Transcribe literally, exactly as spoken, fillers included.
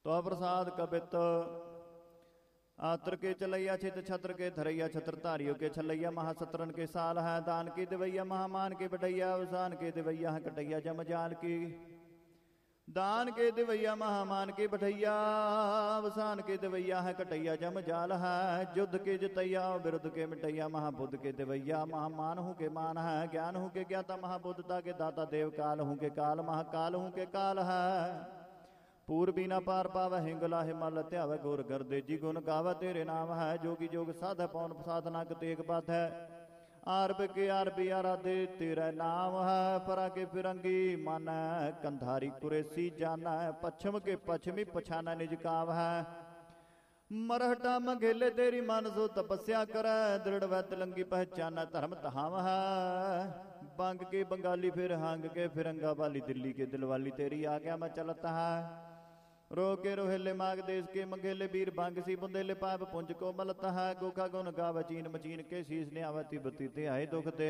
तो प्रसाद कपित आत्र के चलैया छित छत्र के धरैया छत्र धारियों के छलैया महासत्रन के साल है दान की दिवैया महामान के बढ़ैया उसान के दिवैया है कटैया जमजाल की दान के दिवैया महामान के बढ़ैया अवसान के दिवैया है कटैया जमजाल है युद्ध के जितैया विरुद्ध के मिटैया महाबुद्ध के दिवैया महामान हूँ के मान है ज्ञान हूँ के ज्ञाता महाबुद्धता के दाता देव काल हूँ के काल महाकाल हूँ के काल है पूर्वी न पार पाव हिंगला हिमल त्याव गोर गर्दे जी गुण गावा तेरे नाम है जोगी जोग साध पौन साधना तेग बात है आरब के आरबी आराधे तेरा नाम है परा के फिरंगी मन कंधारी कुरेसी जाना है पश्चिम के पश्चिमी पछाना निज काव है मरहटा मंगेले तेरी मन सो तपस्या करे दृढ़ वै तिलंगी पहचाना धर्म तहाव है बंग के बंगाली फिर हंग के फिरंगा वाली दिल्ली के दिलवाली तेरी आज्ञा में चलता है रो के रोहेले माग देश के मंगेले वीर बांग सी बुंदेले पाप पुंज को मलता है गोखा गुन गाव चीन मचीन के शीश ने आवती बती ते आए दुख दे